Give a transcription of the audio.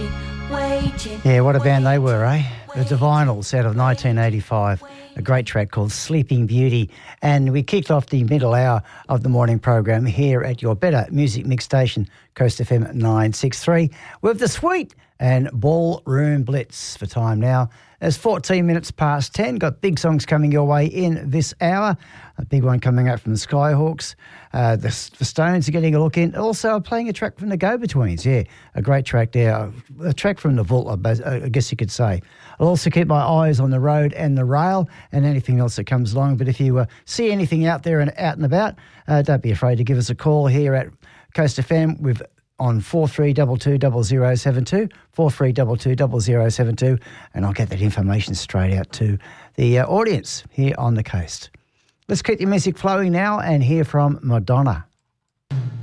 Yeah, what a band they were, eh? The Divinals out of 1985. A great track called Sleeping Beauty. And we kicked off the middle hour of the morning program here at your better music mix station, Coast FM 963, with the Sweet and Ballroom Blitz for time now. It's 14 minutes past 10. Got big songs coming your way in this hour. A big one coming up from the Skyhawks. The Stones are getting a look in. Also, playing a track from the Go-Betweens. Yeah, a great track there. A track from the vault, I guess you could say. I'll also keep my eyes on the road and the rail and anything else that comes along. But if you see anything out there and out and about, don't be afraid to give us a call here at Coast FM with on 43220072, 43220072, and I'll get that information straight out to the audience here on the coast. Let's keep the music flowing now and hear from Madonna.